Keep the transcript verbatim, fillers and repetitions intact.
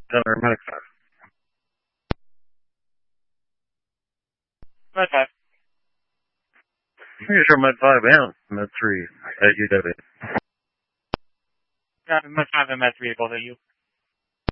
Center Medic five. Med five. Here's your Med five and Med three at U W. Got Med five and Med three, both of you.